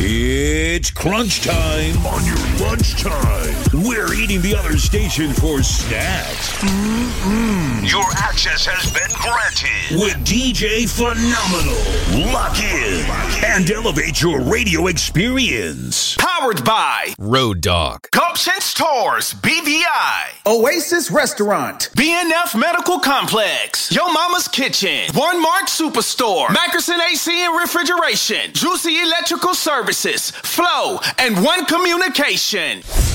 It's crunch time on your lunchtime. We're eating the other station for snacks. Your access has been granted With DJ Phenomenal. Lock in and elevate your radio experience. Powered by Road Dog, Cups and Stores, BVI, Oasis Restaurant, BNF Medical Complex, Yo Mama's Kitchen, One Mark Superstore, Mackerson AC and Refrigeration, Juicy Electrical Services, Flow, and One Communication.